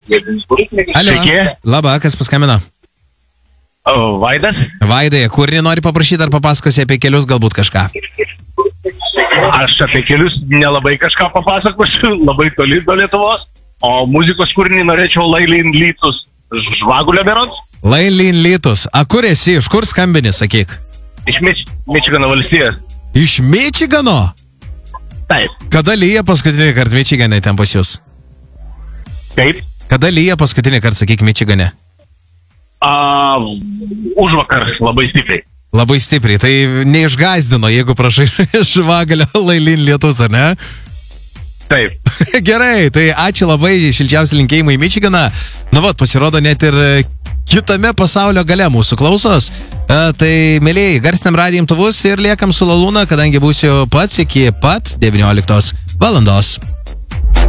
Alio. Sveiki. Labą, kas paskambino? Vaidas. Vaidai, kūrinį nori paprašyti ar papasakosi apie kelius galbūt kažką? Aš apie kelius nelabai kažką papasakosiu, labai toli do Lietuvos. O muzikos kūrinį norėčiau Lailin Lytus Žvagulio berods. Lailin Lytus. A kur esi? Iš kur skambini, sakyk? Iš Mičigano valstijos. Iš Mičigano? Taip. Kada lyja paskutinį kartą Mičigane ten pas jūs? Kaip? Kada lyja paskutinį kartą, sakyk, Mičigane? Užvakar labai stipriai. Labai stipriai. Tai neišgazdino, jeigu prašai Žvagalio Lailin Lytus, ar ne? Taip. Gerai, tai ačiū labai, šilčiausi linkėjimai į Mičiganą. Nu vat, pasirodo net ir kitame pasaulio gale mūsų klausos. Tai, mėlyjei, garsinam radijo imtuvus ir liekam su Lalūna, kadangi būsiu pats iki pat 19 valandos.